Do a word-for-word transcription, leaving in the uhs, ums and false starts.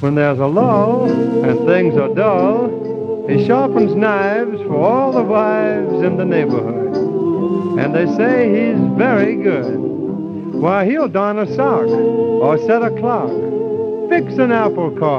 When there's a lull and things are dull, he sharpens knives for all the wives in the neighborhood. And they say he's very good. Why, he'll darn a sock or set a clock, fix an apple cart.